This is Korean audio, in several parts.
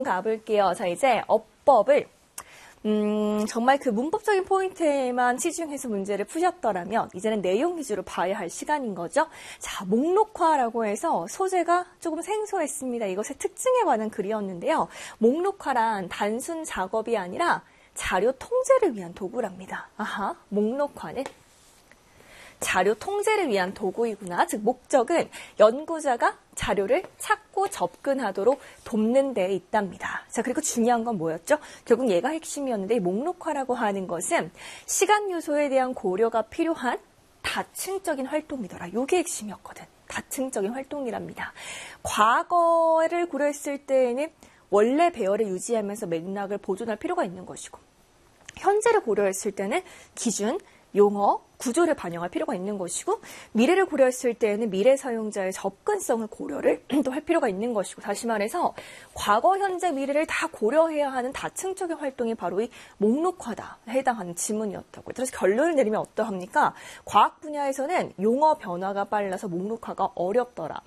가볼게요. 자, 이제 어법을 정말 그 문법적인 포인트에만 치중해서 문제를 푸셨더라면 이제는 내용 위주로 봐야 할 시간인 거죠. 자, 목록화라고 해서 소재가 조금 생소했습니다. 이것의 특징에 관한 글이었는데요. 목록화란 단순 작업이 아니라 자료 통제를 위한 도구랍니다. 아하, 목록화는 자료 통제를 위한 도구이구나. 즉 목적은 연구자가 자료를 찾고 접근하도록 돕는 데 있답니다. 자, 그리고 중요한 건 뭐였죠? 결국 얘가 핵심이었는데 목록화라고 하는 것은 시간 요소에 대한 고려가 필요한 다층적인 활동이더라. 이게 핵심이었거든. 다층적인 활동이랍니다. 과거를 고려했을 때에는 원래 배열을 유지하면서 맥락을 보존할 필요가 있는 것이고 현재를 고려했을 때는 기준, 용어, 구조를 반영할 필요가 있는 것이고 미래를 고려했을 때에는 미래 사용자의 접근성을 고려를 또 할 필요가 있는 것이고 다시 말해서 과거, 현재, 미래를 다 고려해야 하는 다층적인 활동이 바로 이 목록화다 해당하는 지문이었다고요. 그래서 결론을 내리면 어떠합니까? 과학 분야에서는 용어 변화가 빨라서 목록화가 어렵더라.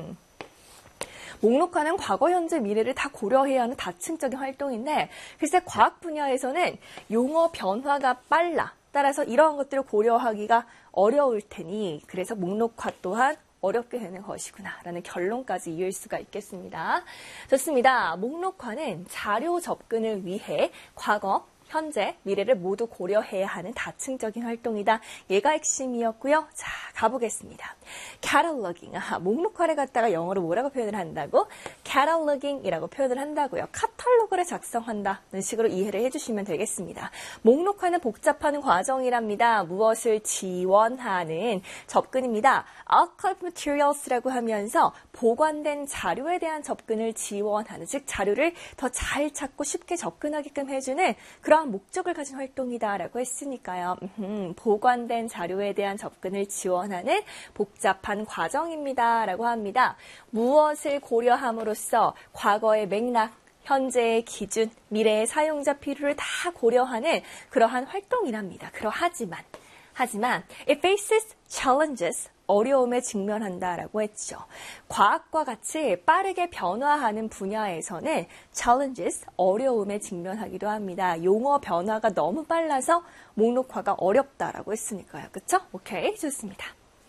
목록화는 과거, 현재, 미래를 다 고려해야 하는 다층적인 활동인데 글쎄 과학 분야에서는 용어 변화가 빨라. 따라서 이러한 것들을 고려하기가 어려울 테니 그래서 목록화 또한 어렵게 되는 것이구나 라는 결론까지 이을 수가 있겠습니다. 좋습니다. 목록화는 자료 접근을 위해 과거, 현재, 미래를 모두 고려해야 하는 다층적인 활동이다. 얘가 핵심이었고요. 자, 가보겠습니다. cataloging. 목록화를 갖다가 영어로 뭐라고 표현을 한다고? cataloging이라고 표현을 한다고요. 카탈로그를 작성한다는 식으로 이해를 해주시면 되겠습니다. 목록화는 복잡한 과정이랍니다. 무엇을 지원하는 접근입니다. archive materials라고 하면서 보관된 자료에 대한 접근을 지원하는, 즉 자료를 더 잘 찾고 쉽게 접근하게끔 해주는 그러한 목적을 가진 활동이다라고 했으니까요. 보관된 자료에 대한 접근을 지원하는 복잡한 과정입니다라고 합니다. 무엇을 고려함으로써 과거의 맥락, 현재의 기준, 미래의 사용자 필요를 다 고려하는 그러한 활동이랍니다. 그러하지만 it faces challenges, 어려움에 직면한다라고 했죠. 과학과 같이 빠르게 변화하는 분야에서는 challenges, 어려움에 직면하기도 합니다. 용어 변화가 너무 빨라서 목록화가 어렵다라고 했으니까요. 그렇죠? 오케이, 좋습니다.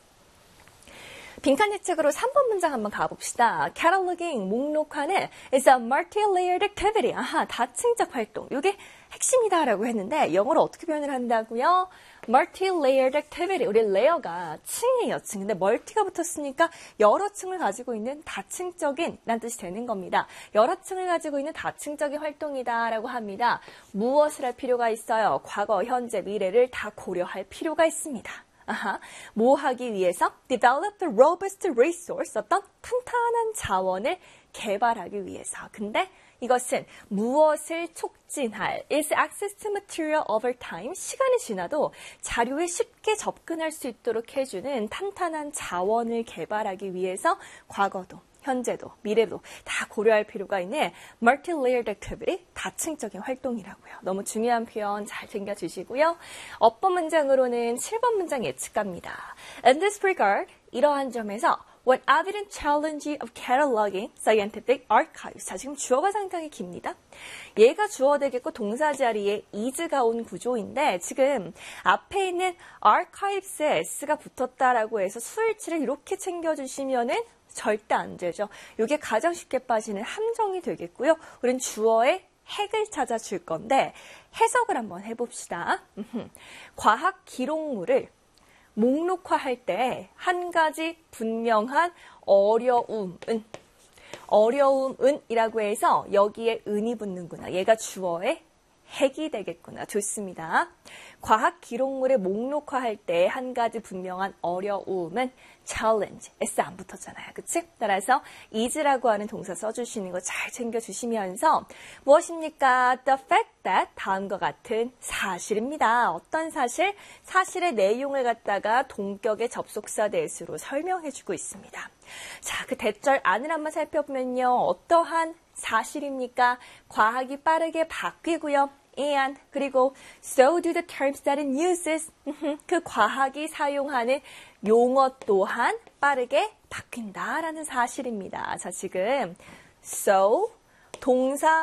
빈칸 예측으로 3번 문장 한번 가봅시다. cataloging, 목록화는 is a multi-layered activity. 아하, 다층적 활동. 이게 핵심이다라고 했는데 영어로 어떻게 표현을 한다고요? multi-layered activity. 우리 layer가 층이에요, 층. 근데 multi가 붙었으니까 여러 층을 가지고 있는 다층적인 라는 뜻이 되는 겁니다. 여러 층을 가지고 있는 다층적인 활동이다라고 합니다. 무엇을 할 필요가 있어요? 과거, 현재, 미래를 다 고려할 필요가 있습니다. 아하, 뭐 하기 위해서? develop the robust resource, 어떤 탄탄한 자원을 개발하기 위해서. 근데 이것은 무엇을 촉진할? is access to material over time. 시간이 지나도 자료에 쉽게 접근할 수 있도록 해주는 탄탄한 자원을 개발하기 위해서 과거도, 현재도, 미래도 다 고려할 필요가 있는 multi-layered activity, 다층적인 활동이라고요. 너무 중요한 표현 잘 챙겨주시고요. 어법 문장으로는 7번 문장 예측합니다. In this regard, 이러한 점에서 What evident challenge of cataloging scientific archives. 자, 지금 주어가 상당히 깁니다. 얘가 주어 되겠고 동사 자리에 is가 온 구조인데 지금 앞에 있는 archives에 s가 붙었다라고 해서 수일치를 이렇게 챙겨주시면은 절대 안 되죠. 이게 가장 쉽게 빠지는 함정이 되겠고요. 우린 주어의 핵을 찾아줄 건데 해석을 한번 해봅시다. 과학 기록물을 목록화할 때 한 가지 분명한 어려움은이라고 해서 여기에 은이 붙는구나. 얘가 주어의 핵이 되겠구나. 좋습니다. 과학 기록물을 목록화할 때 한 가지 분명한 어려움은 challenge, S 안 붙었잖아요. 그치? 따라서 is라고 하는 동사 써주시는 거 잘 챙겨주시면서 무엇입니까? The fact that 다음과 같은 사실입니다. 어떤 사실? 사실의 내용을 갖다가 동격의 접속사 대수로 설명해주고 있습니다. 자, 그 대절 안을 한번 살펴보면요. 어떠한 사실입니까? 과학이 빠르게 바뀌고요. and 그리고 so do the terms that it uses. 그 과학이 사용하는 용어 또한 빠르게 바뀐다라는 사실입니다. 자, 지금 so 동사